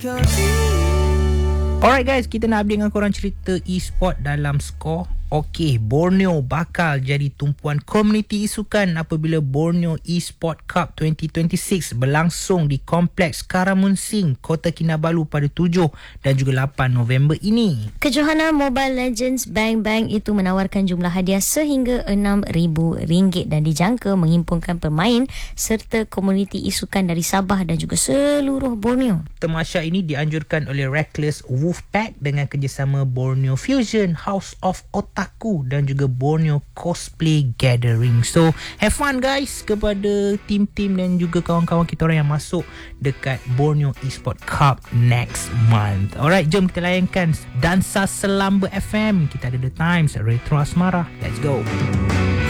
Alright guys, kita nak update dengan korang cerita e-sport dalam skor. Okey, Borneo bakal jadi tumpuan komuniti isukan apabila Borneo E-Sport Cup 2026 berlangsung di Kompleks Karamunsing, Kota Kinabalu pada 7 dan juga 8 November ini. Kejohanan Mobile Legends Bang Bang itu menawarkan jumlah hadiah sehingga RM6,000 dan dijangka menghimpunkan pemain serta komuniti isukan dari Sabah dan juga seluruh Borneo. Tamasya ini dianjurkan oleh Reckless Wolfpack dengan kerjasama Borneo Fusion, House of Otaku dan juga Borneo Cosplay Gathering. So, have fun guys kepada tim-tim dan juga kawan-kawan kita orang yang masuk dekat Borneo E-Sport Cup next month. Alright, jom kita layankan Dansa Selamba FM. Kita ada The Times, Retro Asmara. Let's go.